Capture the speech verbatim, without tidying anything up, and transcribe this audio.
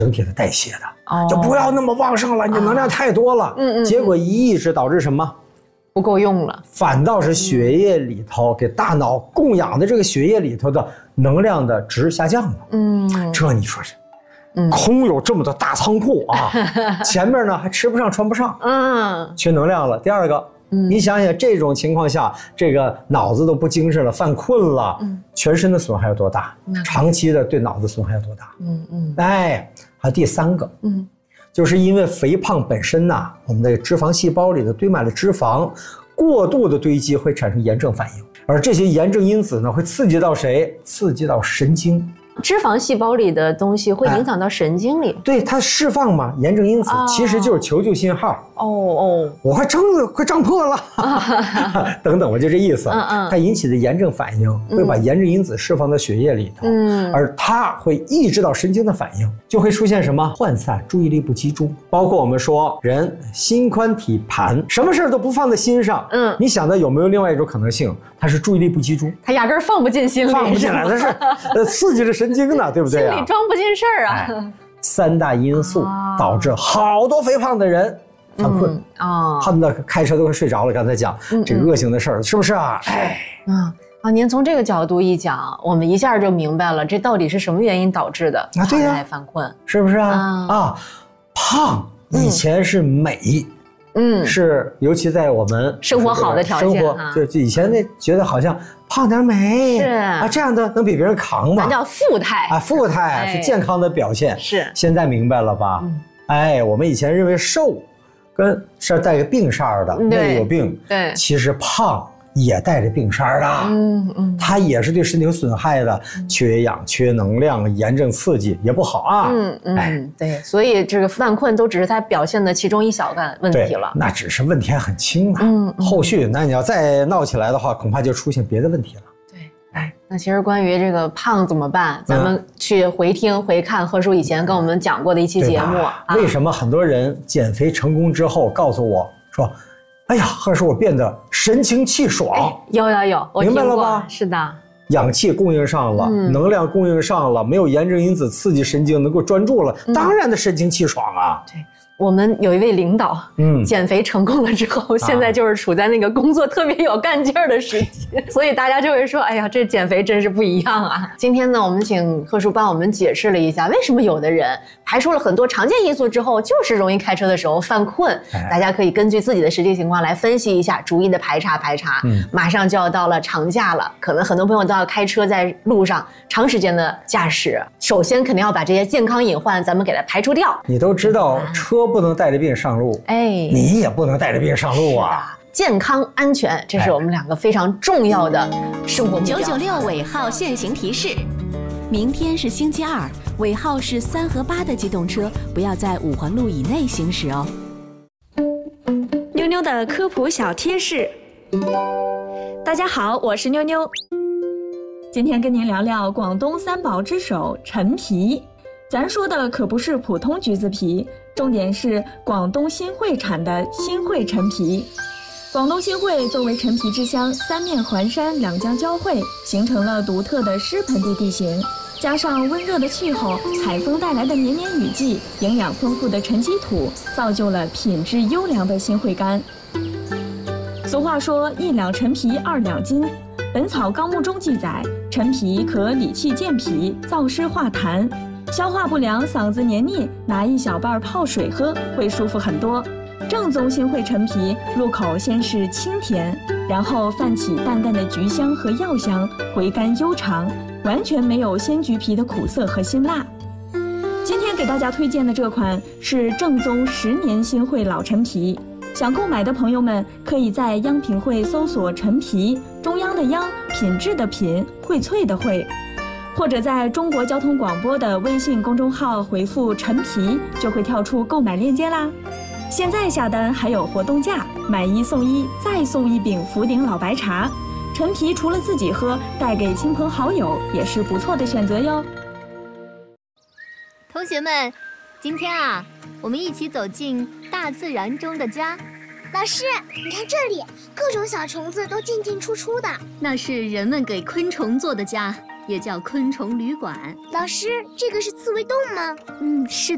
整体的代谢的，哦、就不要那么旺盛了，你能量太多了。嗯嗯。结果一抑制导致什么？ 不够用了， 反倒是血液里头给大脑供养的这个血液里头的能量的值下降了。嗯，这你说是，嗯、空有这么多大仓库啊，前面呢还吃不上穿不上，嗯，缺能量了。第二个。嗯、你想想，这种情况下，这个脑子都不精神了，犯困了，嗯、全身的损害有多大？长期的对脑子损害有多大？嗯嗯。哎，还有第三个，嗯，就是因为肥胖本身呐、啊，我们的脂肪细胞里头堆满了脂肪，过度的堆积会产生炎症反应，而这些炎症因子呢，会刺激到谁？刺激到神经。 脂肪细胞里的东西会影响到神经里， 哎、对它释放嘛，炎症因子、哦、其实就是求救信号。哦哦，我快胀了，快胀破了，啊、等等，我就这意思。嗯嗯，它引起的炎症反应会把炎症因子释放到血液里头，嗯，而它会抑制到神经的反应，就会出现什么涣散、注意力不集中。包括我们说人心宽体盘，什么事都不放在心上。嗯，你想到有没有另外一种可能性？它是注意力不集中， 它压根儿放不进心里， 放不进来，它是呃刺激着神经呢，对不对啊？ 心里装不进事儿啊。 哎，三大因素导致好多肥胖的人犯困啊，恨不得开车都快睡着了。刚才讲这个恶性的事儿，是不是啊？哎， 嗯啊，您从这个角度一讲，我们一下就明白了，这到底是什么原因导致的啊？对呀，犯困是不是啊？啊，胖以前是美。嗯，是，尤其在我们生活好的条件， 生活就就以前那觉得好像胖点美， 是啊，这样的能比别人扛吗？ 咱叫富态啊，富态是健康的表现。 是， 现在明白了吧？哎，我们以前认为瘦跟是带个病煞的，那里有病，对，其实胖也带着病煞的，嗯嗯，它也是对身体有损害的，缺氧、缺能量、炎症刺激也不好啊。 嗯嗯，哎，对，所以这个犯困都只是它表现的其中一小个问题了， 那只是问题还很轻啊。嗯，后续那你要再闹起来的话，恐怕就出现别的问题了。 对，哎，那其实关于这个胖怎么办，咱们去回听回看贺叔以前跟我们讲过的一期节目。 啊、为什么很多人减肥成功之后告诉我说？哎呀，贺叔，我变得神清气爽。哎、 有有有，我明白了吧？ 是的， 氧气供应上了，嗯、能量供应上了，没有炎症因子刺激神经，能够专注了，嗯、当然的神清气爽啊。 对。我们有一位领导，嗯，减肥成功了之后，现在就是处在那个工作特别有干劲儿的时期，所以大家就会说，哎呀，这减肥真是不一样啊。今天呢，我们请贺叔帮我们解释了一下，为什么有的人排除了很多常见因素之后，就是容易开车的时候犯困。哎、大家可以根据自己的实际情况来分析一下，逐一的排查排查。嗯，马上就要到了长假了，可能很多朋友都要开车在路上长时间的驾驶，首先肯定要把这些健康隐患咱们给它排除掉。 你都知道车不能带着病上路，哎，你也不能带着病上路啊！ 健康安全，这是我们两个非常重要的生活目标。 九九六尾号限行提示：明天是星期二，尾号是三和八的机动车不要在五环路以内行驶哦。 妞妞的科普小贴士，大家好，我是妞妞，今天跟您聊聊广东三宝之首陈皮。咱说的可不是普通橘子皮，重点是广东新会产的新会陈皮。广东新会作为陈皮之乡，三面环山，两江交汇，形成了独特的湿盆地地形，加上温热的气候，海风带来的绵绵雨季，营养丰富的沉积土，造就了品质优良的新会柑。俗话说一两陈皮二两金，本草纲目中记载，陈皮可理气健脾，燥湿化痰，消化不良、嗓子黏腻，拿一小半泡水喝会舒服很多。正宗新会陈皮入口先是清甜，然后泛起淡淡的橘香和药香，回甘悠长，完全没有鲜橘皮的苦涩和辛辣。今天给大家推荐的这款是正宗十年新会老陈皮，想购买的朋友们可以在央品汇搜索陈皮，中央的央，品质的品，荟萃的荟，或者在中国交通广播的微信公众号回复陈皮，就会跳出购买链接啦。现在下单还有活动价，买一送一，再送一饼福鼎老白茶。陈皮除了自己喝，带给亲朋好友也是不错的选择哟。 同学们，今天啊，我们一起走进大自然中的家。 老师，你看这里，各种小虫子都进进出出的。 那是人们给昆虫做的家，也叫昆虫旅馆。 老师，这个是刺猬洞吗？ 嗯，是